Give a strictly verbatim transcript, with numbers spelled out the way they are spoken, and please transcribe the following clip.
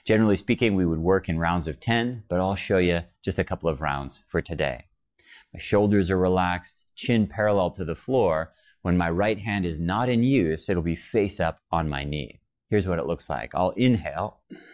Generally speaking, we would work in rounds of ten, but I'll show you just a couple of rounds for today. My shoulders are relaxed, chin parallel to the floor. When my right hand is not in use, it'll be face up on my knee. Here's what it looks like. I'll inhale.